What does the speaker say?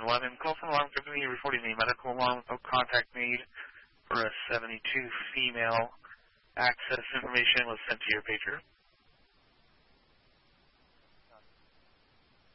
11. Call from alarm company reporting a medical alarm with no contact made for a 72 female. Access information was sent to your pager.